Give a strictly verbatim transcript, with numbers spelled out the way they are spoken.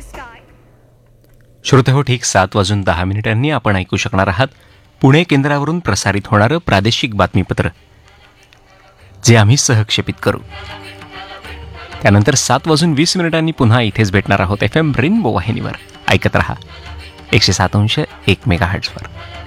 श्रोते हो, ठीक सात वाजून दहा मिनिटांनी आपण ऐकू शकणार आहात पुणे केंद्रावरून प्रसारित होणारं प्रादेशिक बातमीपत्र, जे आम्ही सहक्षेपित करू. त्यानंतर सात वाजून वीस मिनिटांनी पुन्हा इथेच भेटणार आहोत एफ एम रेनबो वाहिनीवर. ऐकत रहा एकशे सात अंश एक मेगा हर्ट्झवर.